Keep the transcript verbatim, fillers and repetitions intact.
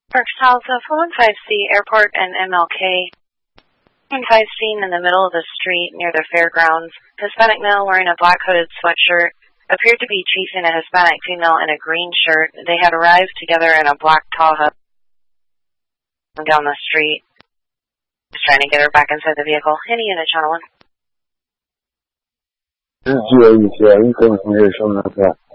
Park South of four one five C Airport and M L K. four one five seen in the middle of the street near the fairgrounds. Hispanic male wearing a black hooded sweatshirt appeared to be chasing a Hispanic female in a green shirt. They had arrived together in a black Tahoe down the street. Just trying to get her back inside the vehicle. Any unit, channel one. 日记有一些，一根红日升的在。